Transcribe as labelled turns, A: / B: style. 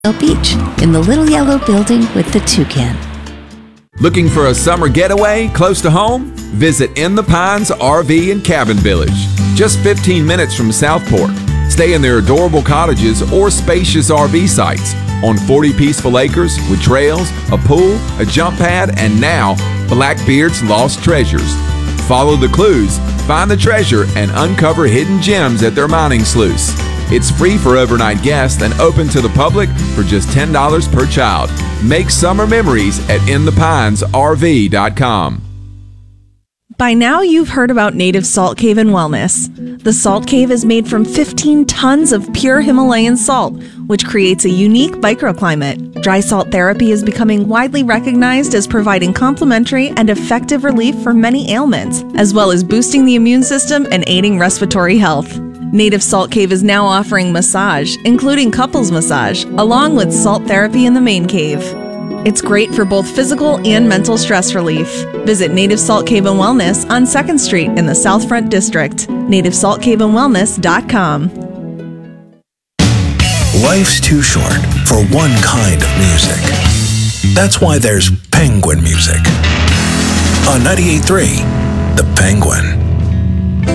A: Beach in the little yellow building with the toucan.
B: Looking for a summer getaway close to home? Visit In the Pines RV and Cabin Village, just 15 minutes from Southport. Stay in their adorable cottages or spacious RV sites on 40 peaceful acres with trails, a pool, a jump pad, and now Blackbeard's Lost Treasures. Follow the clues, find the treasure, and uncover hidden gems at their mining sluice. It's free for overnight guests and open to the public for just $10 per child. Make summer memories at InThePinesRV.com.
C: By now, you've heard about Native Salt Cave and Wellness. The Salt Cave is made from 15 tons of pure Himalayan salt, which creates a unique microclimate. Dry salt therapy is becoming widely recognized as providing complementary and effective relief for many ailments, as well as boosting the immune system and aiding respiratory health. Native Salt Cave is now offering massage, including couples massage, along with salt therapy in the main cave. It's great for both physical and mental stress relief. Visit Native Salt Cave and Wellness on 2nd Street in the South Front District. NativeSaltCaveandWellness.com.
D: Life's too short for one kind of music. That's why there's Penguin Music. On 98.3, The Penguin.